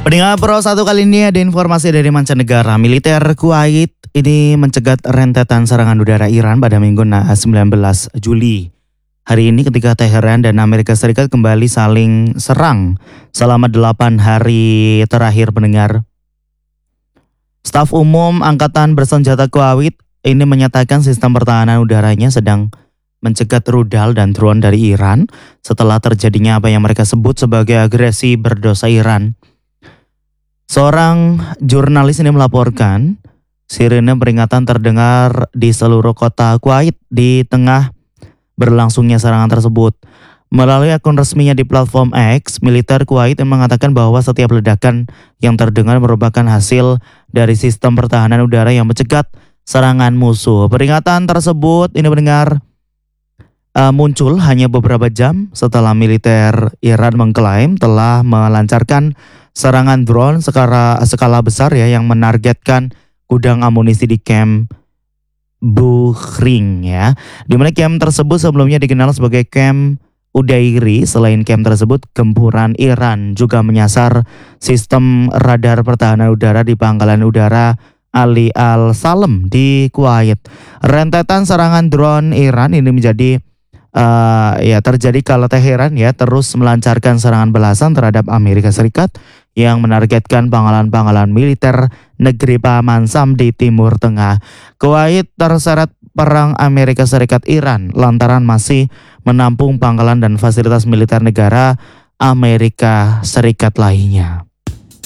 Pendengar Pro, satu kali ini ada informasi dari mancanegara. Militer Kuwait ini mencegat rentetan serangan udara Iran pada Minggu 19 Juli. Hari ini ketika Teheran dan Amerika Serikat kembali saling serang selama 8 hari terakhir, pendengar. Staf Umum Angkatan Bersenjata Kuwait ini menyatakan sistem pertahanan udaranya sedang mencegat rudal dan drone dari Iran setelah terjadinya apa yang mereka sebut sebagai agresi berdosa Iran. Seorang jurnalis ini melaporkan sirene peringatan terdengar di seluruh kota Kuwait di tengah berlangsungnya serangan tersebut. Melalui akun resminya di platform X, militer Kuwait yang mengatakan bahwa setiap ledakan yang terdengar merupakan hasil dari sistem pertahanan udara yang mencegat serangan musuh. Peringatan tersebut ini mendengar muncul hanya beberapa jam setelah militer Iran mengklaim telah melancarkan serangan drone skala besar ya yang menargetkan gudang amunisi di Camp Bukhring ya. Di mana camp tersebut sebelumnya dikenal sebagai Camp Udairi. Selain camp tersebut, gempuran Iran juga menyasar sistem radar pertahanan udara di pangkalan udara Ali Al-Salem di Kuwait. Rentetan serangan drone Iran ini menjadi terjadi kalau Teheran ya terus melancarkan serangan balasan terhadap Amerika Serikat yang menargetkan pangkalan-pangkalan militer negeri Paman Sam di Timur Tengah. Kuwait terseret perang Amerika Serikat Iran lantaran masih menampung pangkalan dan fasilitas militer negara Amerika Serikat lainnya.